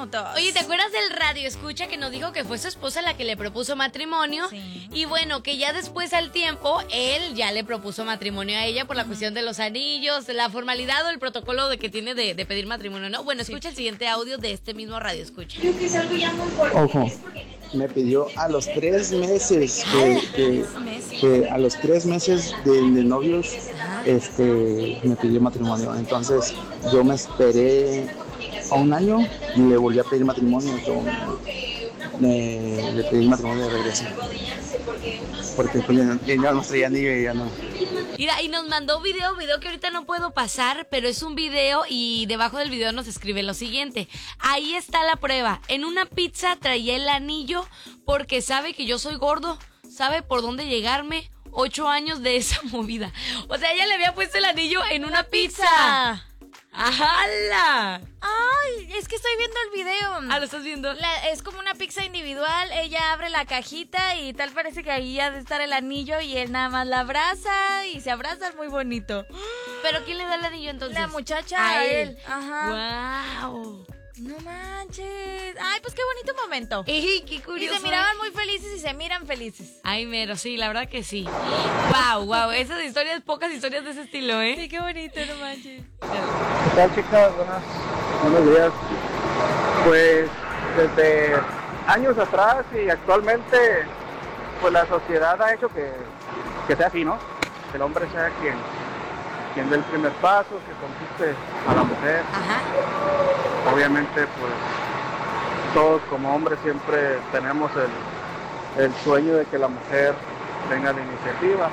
minutos. Oye, ¿te acuerdas del radio escucha que nos dijo que fue su esposa la que le propuso matrimonio? Sí. Y bueno, que ya después al tiempo, él ya le propuso matrimonio a ella por la cuestión de los anillos, la formalidad o el protocolo de que tiene de pedir matrimonio, ¿no? Bueno, escucha el siguiente audio de este mismo radio escucha. Creo que es algo ya muy fuerte. Ojo, me pidió a los 3 meses que a los 3 meses de novios me pidió matrimonio. Entonces yo me esperé a un año y le volví a pedir matrimonio. Le pedí matrimonio de regreso porque pues, ya no traía anillo y ya no. Mira, y nos mandó video que ahorita no puedo pasar, pero es un video y debajo del video nos escribe lo siguiente. Ahí está la prueba. En una pizza traía el anillo porque sabe que yo soy gordo, sabe por dónde llegarme. 8 años de esa movida. O sea, ella le había puesto el anillo en una pizza. ¡Ajala! Ay, es que estoy viendo el video. Ah, ¿lo estás viendo? Es como una pizza individual. Ella abre la cajita y tal parece que ahí ha de estar el anillo y él nada más la abraza y se abrazan muy bonito. ¿Pero quién le da el anillo entonces? La muchacha a él. Ajá. ¡Wow! No manches. Ay, pues qué bonito momento. ¡Qué curioso! Y se miraban muy felices y se miran felices. Ay, mero, sí, la verdad que sí. Wow. Esas historias, pocas historias de ese estilo, ¿eh? Sí, qué bonito, no manches. ¿Qué tal, chicas? Buenos días. Pues desde años atrás y actualmente, pues la sociedad ha hecho que sea así, ¿no? Que el hombre sea quien dé el primer paso, que conquiste a la mujer. Ajá. Obviamente, pues todos como hombres siempre tenemos el sueño de que la mujer tenga la iniciativa.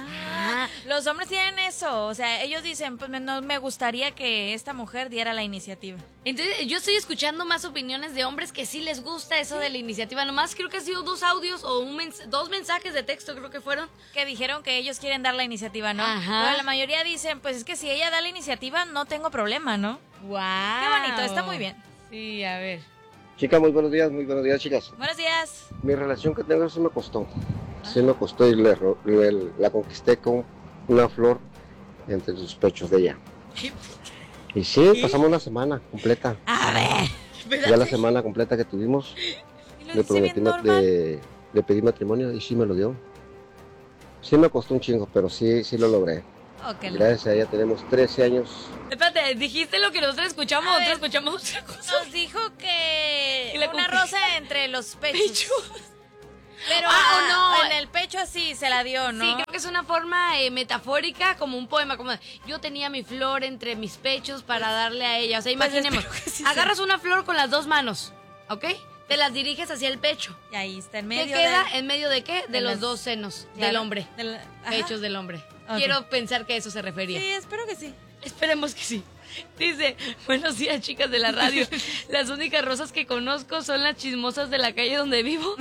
Los hombres tienen eso, o sea, ellos dicen, pues no me gustaría que esta mujer diera la iniciativa. Entonces, yo estoy escuchando más opiniones de hombres que sí les gusta eso de la iniciativa. Nomás creo que ha sido 2 audios o 2 mensajes de texto, creo que fueron. Que dijeron que ellos quieren dar la iniciativa, ¿no? Ajá. Pero la mayoría dicen, pues es que si ella da la iniciativa, no tengo problema, ¿no? ¡Wow! Qué bonito, está muy bien. Sí, a ver. Chica, muy buenos días, chicas. Buenos días. Mi relación que tengo sí me costó. Sí me costó y la conquisté con una flor entre sus pechos de ella. Y sí, pasamos una semana completa. A ver. Espérate. Ya la semana completa que tuvimos, ¿Y lo le dice bien prometí, normal? le pedí matrimonio y sí me lo dio. Sí me costó un chingo, pero sí lo logré. Oh, qué lindo. Gracias a ella tenemos 13 años. Espérate, dijiste lo que nosotros escuchamos, A ver. nosotros escuchamos otra cosa. Nos dijo que Y la una conquista. rosa entre los pechos. Pechos. Pero no. en el pecho así se la dio, ¿no? Sí, creo que es una forma metafórica, como un poema, como de, yo tenía mi flor entre mis pechos para darle a ella. O sea, imaginemos, espero que sí agarras una flor con las 2 manos, ¿ok? Te las diriges hacia el pecho. Y ahí está en ¿Qué medio. queda en medio de qué? De de los las- 2 senos Claro, del hombre. ajá. Pechos del hombre. Ok. Quiero pensar que a eso se refería. Sí, espero que sí. Esperemos que sí. Dice, buenos días, chicas de la radio. Las únicas rosas que conozco son las chismosas de la calle donde vivo.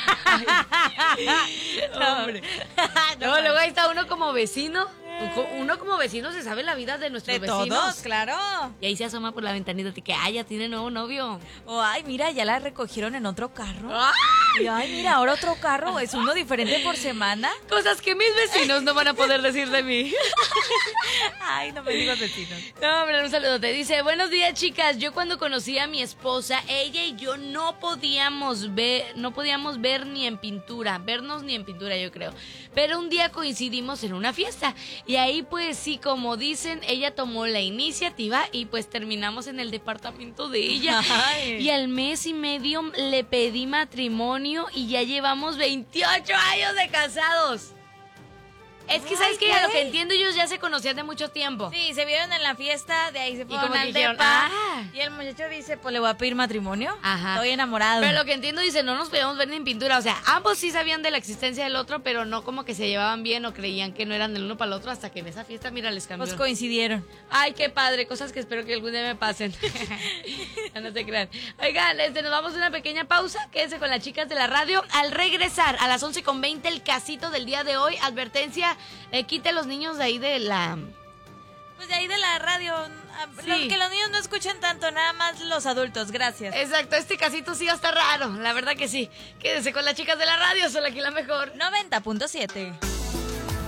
Hombre. No, luego ahí está uno como vecino. Uno como vecino se sabe la vida de nuestros De vecinos. todos, claro. Y ahí se asoma por la ventanita de que, ya tiene nuevo novio. O ay, mira, ya la recogieron en otro carro. ¡Ay! Y ay, mira, ahora otro carro. Es uno diferente por semana. Cosas que mis vecinos no van a poder decir de mí. Ay, no me digas vecinos. No, hombre, un saludo. Te dice, buenos días, chicas. Yo cuando conocí a mi esposa, ella y yo no podíamos ver ni en pintura, vernos ni en pintura, yo creo. Pero un día coincidimos en una fiesta. Y ahí, pues sí, como dicen, ella tomó la iniciativa y pues terminamos en el departamento de ella. Ay. Y al mes y medio le pedí matrimonio y ya llevamos 28 años de casados. Es que, ¿sabes qué? A lo que entiendo, ellos ya se conocían de mucho tiempo. Sí, se vieron en la fiesta, de ahí se fueron como que al dijeron, depa. ah. Y el muchacho dice, pues le voy a pedir matrimonio. Ajá. Estoy enamorado. Pero lo que entiendo, dice, no nos podíamos ver ni en pintura. O sea, ambos sí sabían de la existencia del otro, pero no como que se llevaban bien o creían que no eran del uno para el otro hasta que en esa fiesta, mira, les cambió. Pues coincidieron. Ay, qué padre, cosas que espero que algún día me pasen. No se crean. Oigan, nos vamos a una pequeña pausa. Quédense con las chicas de la radio. Al regresar, a las 11:20, el casito del día de hoy. Advertencia, quite a los niños de ahí de la... Pues de ahí de la radio. Sí. Que los niños no escuchen tanto, nada más los adultos. Gracias. Exacto, este casito sí está raro. La verdad que sí. Quédense con las chicas de la radio, solo aquí la mejor. 90.7.